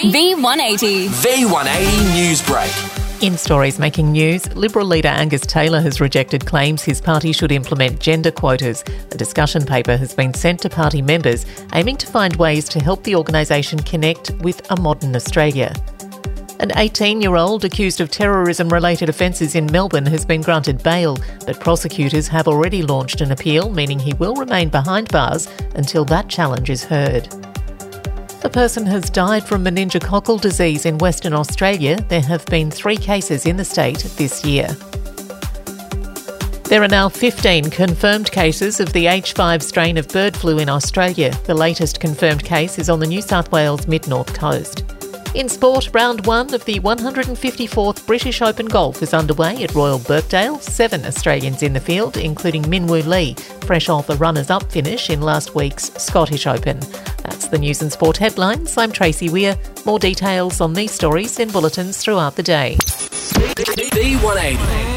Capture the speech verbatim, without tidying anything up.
V one eighty. V one eighty Newsbreak. In stories making news, Liberal leader Angus Taylor has rejected claims his party should implement gender quotas. A discussion paper has been sent to party members aiming to find ways to help the organisation connect with a modern Australia. An eighteen-year-old accused of terrorism-related offences in Melbourne has been granted bail, but prosecutors have already launched an appeal, meaning he will remain behind bars until that challenge is heard. A person has died from meningococcal disease in Western Australia. There have been three cases in the state this year. There are now fifteen confirmed cases of the H five strain of bird flu in Australia. The latest confirmed case is on the New South Wales mid-north coast. In sport, round one of the one hundred fifty-fourth British Open Golf is underway at Royal Birkdale. Seven Australians in the field, including Minwoo Lee, fresh off a runners-up finish in last week's Scottish Open. That's the news and sport headlines. I'm Tracy Weir. More details on these stories in bulletins throughout the day. V one eighty.